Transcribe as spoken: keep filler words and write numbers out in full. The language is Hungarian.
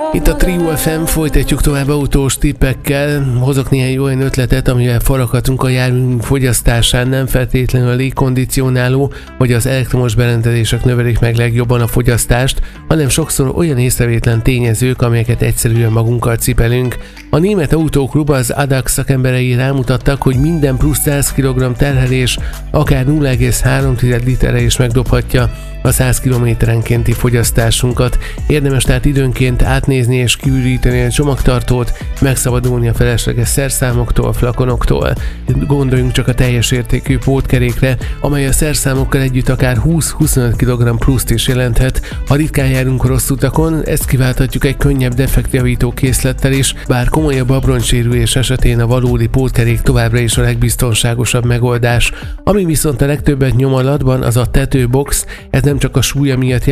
Itt a Trio ef em, folytatjuk tovább autós tippekkel. Hozok néhány olyan ötletet, amivel faraghatunk a járművünk fogyasztásán, nem feltétlenül a légkondicionáló vagy az elektromos berendezések növelik meg legjobban a fogyasztást, hanem sokszor olyan észrevétlen tényezők, amelyeket egyszerűen magunkkal cipelünk. A német autóklub, az á dé á cé szakemberei rámutattak, hogy minden plusz száz kilogramm terhelés akár nulla egész három literre is megdobhatja a száz kilométerenkénti fogyasztásunkat. Érdemes tehát időnként átnézni és kiüríteni a csomagtartót, megszabadulni a felesleges szerszámoktól, flakonoktól. Gondoljunk csak a teljes értékű pótkerékre, amely a szerszámokkal együtt akár húsz-huszonöt kilogramm pluszt is jelenthet. Ha ritkán járunk rossz utakon, ezt kiválthatjuk egy könnyebb defektjavító készlettel is, bár komolyabb abroncsérülés esetén a valódi pótkerék továbbra is a legbiztonságosabb megoldás. Ami viszont a legtöbbet nyom alatban, az a tetőbox. Ez nem csak a súlya miatt